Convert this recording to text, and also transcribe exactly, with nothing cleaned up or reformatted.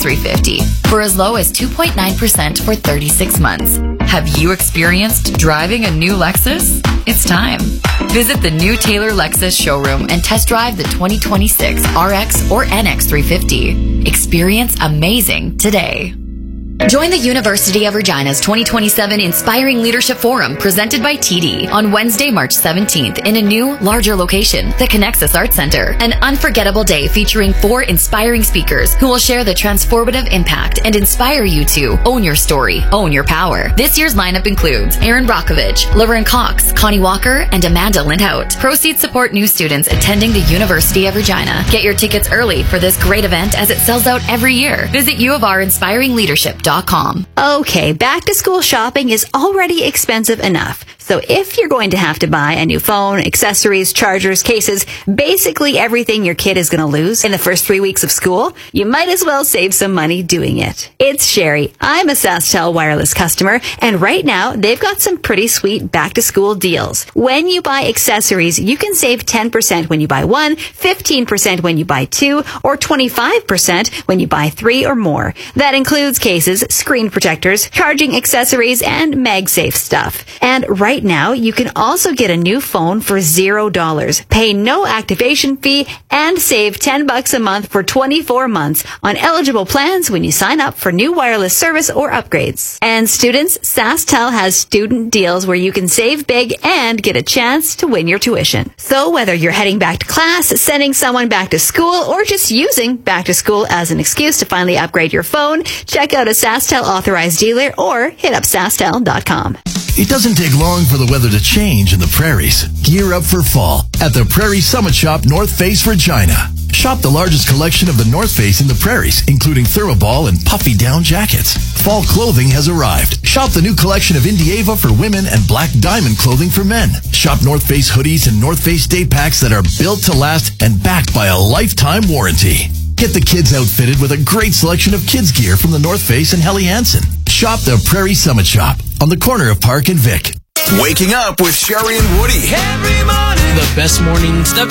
three fifty for as low as two point nine percent for thirty-six months. Have you experienced driving a new Lexus? It's time. Visit the new Taylor Lexus showroom and test drive the twenty twenty-six R X or N X three fifty. Experience amazing today. Join the University of Regina's twenty twenty-seven Inspiring Leadership Forum presented by T D on Wednesday, March seventeenth in a new, larger location, the Connexus Arts Center. An unforgettable day featuring four inspiring speakers who will share the transformative impact and inspire you to own your story, own your power. This year's lineup includes Aaron Brockovich, Laverne Cox, Connie Walker, and Amanda Lindhout. Proceeds support new students attending the University of Regina. Get your tickets early for this great event as it sells out every year. Visit U of R Inspiring Leadership dot com. Okay, back to school shopping is already expensive enough. So if you're going to have to buy a new phone, accessories, chargers, cases, basically everything your kid is going to lose in the first three weeks of school, you might as well save some money doing it. It's Sherry. I'm a SaskTel wireless customer, and right now they've got some pretty sweet back-to-school deals. When you buy accessories, you can save ten percent when you buy one, fifteen percent when you buy two, or twenty-five percent when you buy three or more. That includes cases, screen protectors, charging accessories, and MagSafe stuff. And right now, you can also get a new phone for zero dollars, pay no activation fee, and save ten bucks a month for twenty-four months on eligible plans when you sign up for new wireless service or upgrades. And students, SaskTel has student deals where you can save big and get a chance to win your tuition. So whether you're heading back to class, sending someone back to school, or just using back to school as an excuse to finally upgrade your phone, check out a SaskTel authorized dealer or hit up SaskTel dot com. It doesn't take long for the weather to change in the prairies. Gear up for fall at the Prairie Summit Shop North Face Regina. Shop the largest collection of the North Face in the prairies, including thermoball and puffy down jackets. Fall clothing has arrived. Shop the new collection of Indieva for women and Black Diamond clothing for men. Shop North Face hoodies and North Face day packs that are built to last and backed by a lifetime warranty. Get the kids outfitted with a great selection of kids gear from the North Face and Helly Hansen. Shop the Prairie Summit Shop on the corner of Park and Vic. Waking up with Sherry and Woody. Every morning. The best mornings of